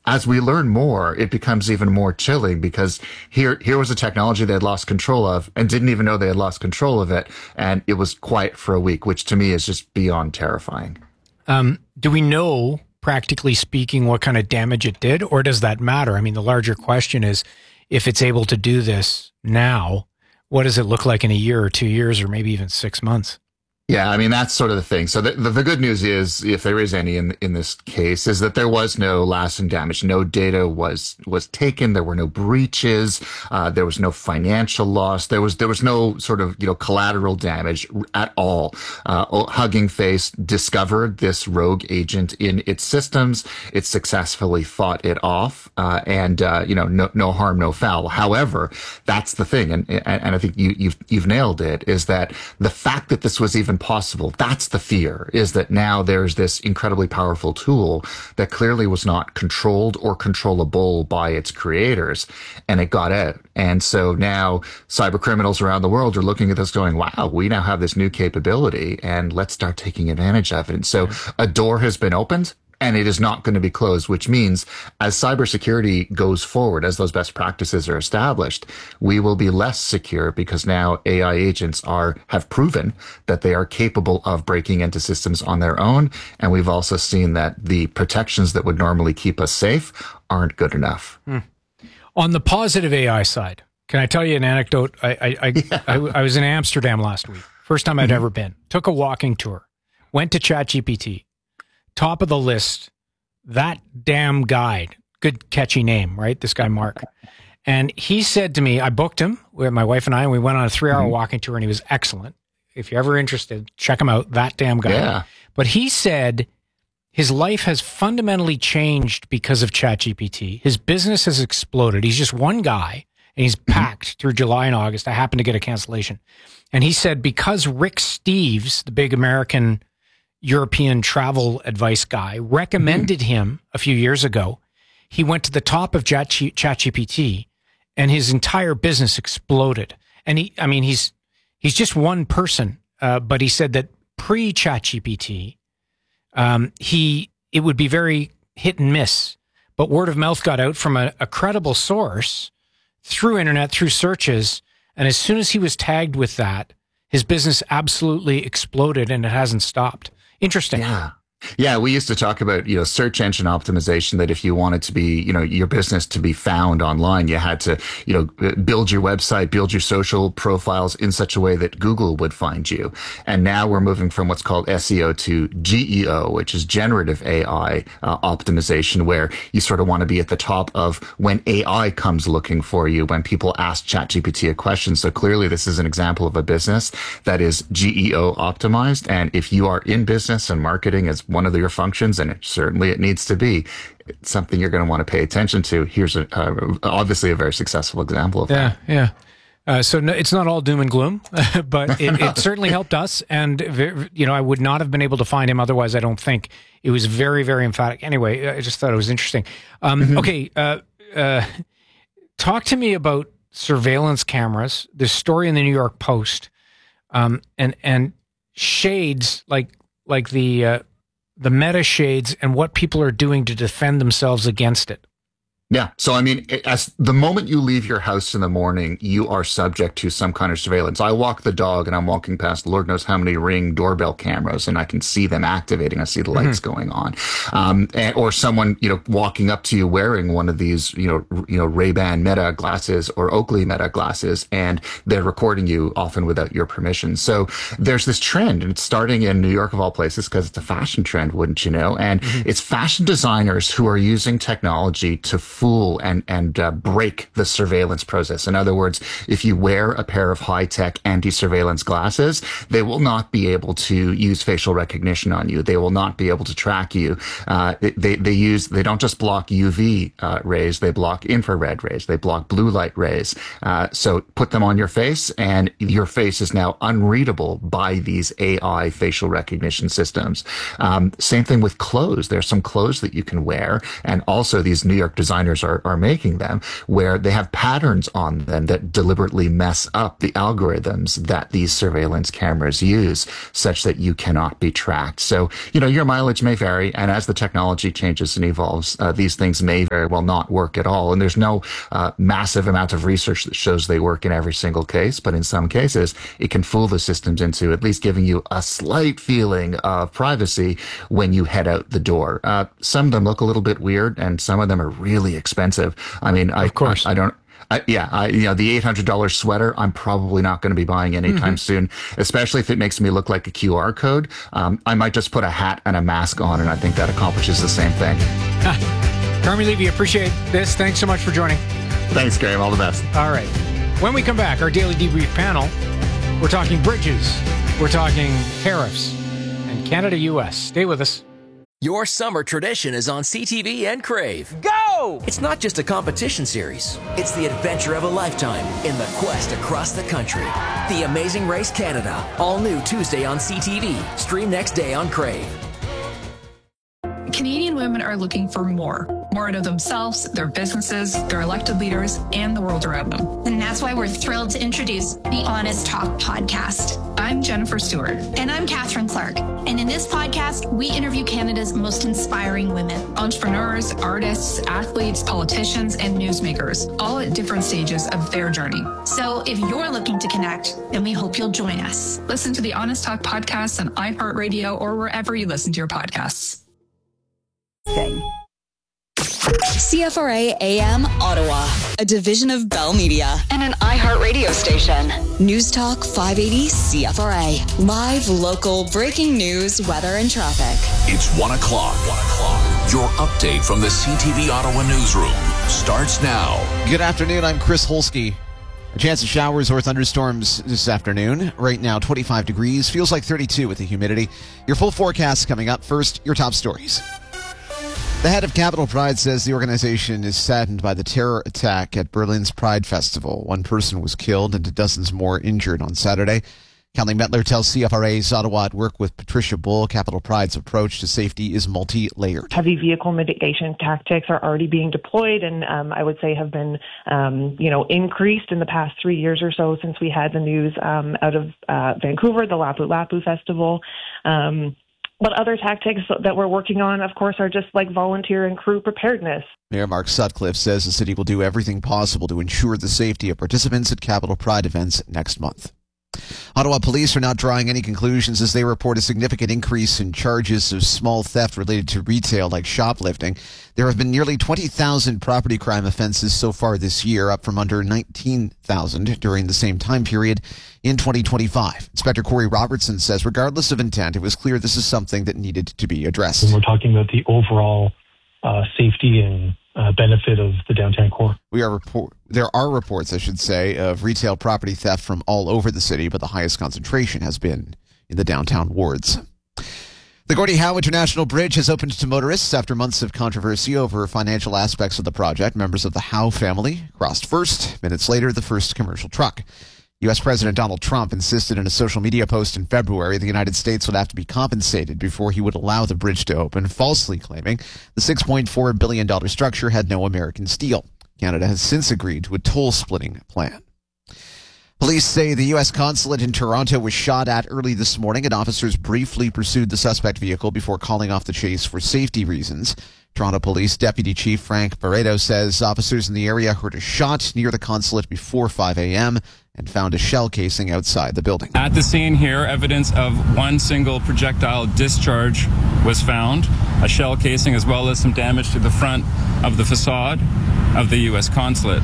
as we learn more, it becomes even more chilling because here was a technology they had lost control of and didn't even know they had lost control of it. And it was quiet for a week, which to me is just beyond terrifying. Do we know, practically speaking, what kind of damage it did, or does that matter? I mean, the larger question is, if it's able to do this now, what does it look like in a year or 2 years or maybe even 6 months? Yeah, I mean, that's sort of the thing. So the good news is, if there is any in this case, is that there was no lasting damage. No data was taken. There were no breaches. There was no financial loss. There was no sort of, collateral damage at all. Hugging Face discovered this rogue agent in its systems. It successfully fought it off. No harm, no foul. However, that's the thing. And I think you've nailed it, is that the fact that this was even possible, that's the fear, is that now there's this incredibly powerful tool that clearly was not controlled or controllable by its creators, and it got out. And so now cyber criminals around the world are looking at this going, wow, we now have this new capability, and let's start taking advantage of it. And so a door has been opened, and it is not going to be closed, which means as cybersecurity goes forward, as those best practices are established, we will be less secure because now AI agents have proven that they are capable of breaking into systems on their own. And we've also seen that the protections that would normally keep us safe aren't good enough. On the positive AI side, can I tell you an anecdote? I was in Amsterdam last week. First time I'd ever been. Took a walking tour. Went to ChatGPT. Top of the list, that damn guide. Good catchy name, right? This guy, Mark. And he said to me, I booked him with my wife and I, and we went on a 3-hour walking tour, and he was excellent. If you're ever interested, check him out, that damn guy. Yeah. But he said his life has fundamentally changed because of ChatGPT. His business has exploded. He's just one guy, and he's packed through July and August. I happened to get a cancellation. And he said because Rick Steves, the big American European travel advice guy, recommended him a few years ago, he went to the top of ChatGPT, and his entire business exploded. And he's just one person, but he said that pre-ChatGPT, it would be very hit and miss, but word of mouth got out from a credible source through internet, through searches, and as soon as he was tagged with that, his business absolutely exploded, and it hasn't stopped. Interesting. Yeah, we used to talk about, search engine optimization, that if you wanted to be, your business to be found online, you had to, build your website, build your social profiles in such a way that Google would find you. And now we're moving from what's called SEO to GEO, which is generative AI optimization, where you sort of want to be at the top of when AI comes looking for you, when people ask ChatGPT a question. So clearly this is an example of a business that is GEO optimized. And if you are in business and marketing as one of your functions, and it needs to be, it's something you're going to want to pay attention to. Here's obviously a very successful example of that. Yeah. So no, it's not all doom and gloom, but it certainly helped us. And, I would not have been able to find him otherwise, I don't think. It was very, very emphatic. Anyway, I just thought it was interesting. Okay. Talk to me about surveillance cameras, this story in the New York Post, and shades like the meta shades and what people are doing to defend themselves against it. Yeah. So, as the moment you leave your house in the morning, you are subject to some kind of surveillance. I walk the dog and I'm walking past Lord knows how many Ring doorbell cameras, and I can see them activating. I see the lights going on. Or someone, walking up to you wearing one of these, Ray-Ban Meta glasses or Oakley Meta glasses, and they're recording you often without your permission. So there's this trend, and it's starting in New York of all places because it's a fashion trend, wouldn't you know? And it's fashion designers who are using technology to fool and break the surveillance process. In other words, if you wear a pair of high-tech anti-surveillance glasses, they will not be able to use facial recognition on you. They will not be able to track you. They don't just block UV rays, they block infrared rays, they block blue light rays. So put them on your face, and your face is now unreadable by these AI facial recognition systems. Same thing with clothes. There's some clothes that you can wear, and also these New York designers designers are making them, where they have patterns on them that deliberately mess up the algorithms that these surveillance cameras use, such that you cannot be tracked. So, your mileage may vary, and as the technology changes and evolves, these things may very well not work at all. And there's no massive amount of research that shows they work in every single case, but in some cases, it can fool the systems into at least giving you a slight feeling of privacy when you head out the door. Some of them look a little bit weird, and some of them are really expensive. I mean, of course. the $800 sweater, I'm probably not going to be buying anytime soon, especially if it makes me look like a QR code. I might just put a hat and a mask on, and I think that accomplishes the same thing. Carmi Levy, appreciate this. Thanks so much for joining. Thanks, Graham. All the best. All right. When we come back, our Daily Debrief panel, we're talking bridges, we're talking tariffs, and Canada-US. Stay with us. Your summer tradition is on CTV and Crave. Go! It's not just a competition series. It's the adventure of a lifetime in the quest across the country. The Amazing Race Canada. All new Tuesday on CTV. Stream next day on Crave. Canadian women are looking for more out of themselves, their businesses, their elected leaders, and the world around them. And that's why we're thrilled to introduce the Honest Talk podcast. I'm Jennifer Stewart. And I'm Catherine Clark. And in this podcast, we interview Canada's most inspiring women. Entrepreneurs, artists, athletes, politicians, and newsmakers, all at different stages of their journey. So if you're looking to connect, then we hope you'll join us. Listen to the Honest Talk podcast on iHeartRadio or wherever you listen to your podcasts. CFRA AM Ottawa, a division of Bell Media and an iHeartRadio station. News Talk 580 CFRA. Live, local, breaking news, weather, and traffic. It's 1 o'clock. Your update from the CTV Ottawa newsroom starts now. Good afternoon. I'm Chris Holsky. A chance of showers or thunderstorms this afternoon. Right now, 25 degrees. Feels like 32 with the humidity. Your full forecast coming up. First, your top stories. The head of Capital Pride says the organization is saddened by the terror attack at Berlin's Pride Festival. One person was killed and dozens more injured on Saturday. Kelly Metler tells CFRA's Ottawa at work with Patricia Bull. Capital Pride's approach to safety is multi-layered. Heavy vehicle mitigation tactics are already being deployed and I would say have been, increased in the past 3 years or so since we had the news out of Vancouver, the Lapu Lapu Festival. But other tactics that we're working on, of course, are just like volunteer and crew preparedness. Mayor Mark Sutcliffe says the city will do everything possible to ensure the safety of participants at Capital Pride events next month. Ottawa police are not drawing any conclusions as they report a significant increase in charges of small theft related to retail like shoplifting. There have been nearly 20,000 property crime offenses so far this year, up from under 19,000 during the same time period in 2025. Inspector Corey Robertson says regardless of intent, it was clear this is something that needed to be addressed. When we're talking about the overall safety and benefit of the downtown core. There are reports, I should say, of retail property theft from all over the city, but the highest concentration has been in the downtown wards. The Gordie Howe International Bridge has opened to motorists after months of controversy over financial aspects of the project. Members of the Howe family crossed first. Minutes later, the first commercial truck. U.S. President Donald Trump insisted in a social media post in February the United States would have to be compensated before he would allow the bridge to open, falsely claiming the $6.4 billion structure had no American steel. Canada has since agreed to a toll-splitting plan. Police say the U.S. consulate in Toronto was shot at early this morning, and officers briefly pursued the suspect vehicle before calling off the chase for safety reasons. Toronto Police Deputy Chief Frank Barreto says officers in the area heard a shot near the consulate before 5 a.m. and found a shell casing outside the building. At the scene here, evidence of one single projectile discharge was found, a shell casing as well as some damage to the front of the facade of the U.S. consulate.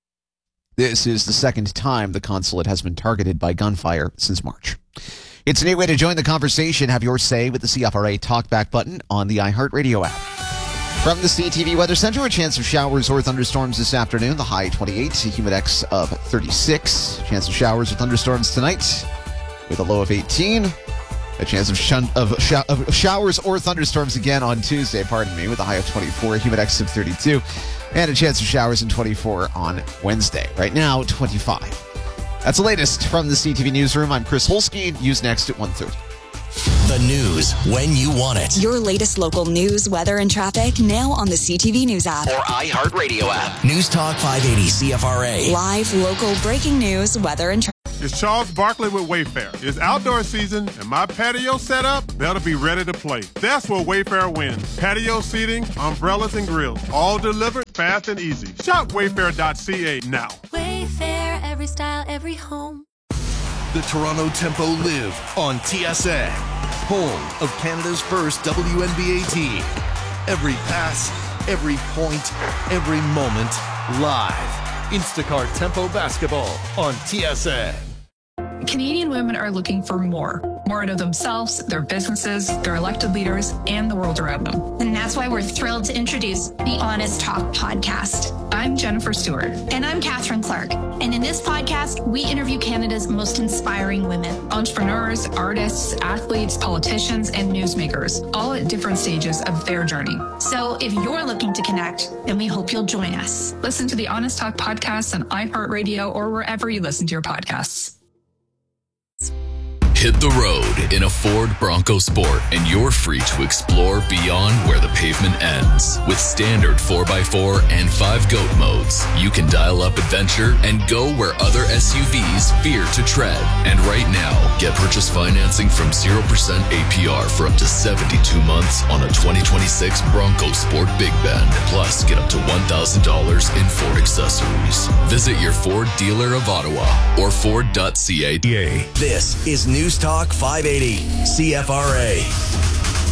This is the second time the consulate has been targeted by gunfire since March. It's a neat way to join the conversation. Have your say with the CFRA Talkback button on the iHeartRadio app. From the CTV Weather Center, a chance of showers or thunderstorms this afternoon. The high 28, a humidex of 36. Chance of showers or thunderstorms tonight with a low of 18. A chance of showers or thunderstorms again on Tuesday, with a high of 24, a humidex of 32. And a chance of showers in 24 on Wednesday. Right now, 25. That's the latest from the CTV Newsroom. I'm Chris Holsky. News next at 1:30. The news when you want it. Your latest local news, weather, and traffic now on the CTV News app. Or iHeartRadio app. News Talk 580 CFRA. Live, local, breaking news, weather, and traffic. It's Charles Barkley with Wayfair. It's outdoor season, and my patio setup better be ready to play. That's where Wayfair wins. Patio seating, umbrellas, and grills. All delivered fast and easy. Shop wayfair.ca now. Wayfair, every style, every home. The Toronto Tempo live on TSN, home of Canada's first WNBA team. Every pass, every point, every moment, live. Instacart Tempo Basketball on TSN. Canadian women are looking for more out of themselves, their businesses, their elected leaders, and the world around them. And that's why we're thrilled to introduce the Honest Talk podcast. I'm Jennifer Stewart. And I'm Catherine Clark. And in this podcast, we interview Canada's most inspiring women. Entrepreneurs, artists, athletes, politicians, and newsmakers, all at different stages of their journey. So if you're looking to connect, then we hope you'll join us. Listen to the Honest Talk podcast on iHeartRadio or wherever you listen to your podcasts. Hit the road in a Ford Bronco Sport and you're free to explore beyond where the pavement ends. With standard 4x4 and 5GOAT modes, you can dial up adventure and go where other SUVs fear to tread. And right now, get purchase financing from 0% APR for up to 72 months on a 2026 Bronco Sport Big Bend. Plus, get up to $1,000 in Ford accessories. Visit your Ford dealer of Ottawa or Ford.ca. This is News Talk 580 CFRA.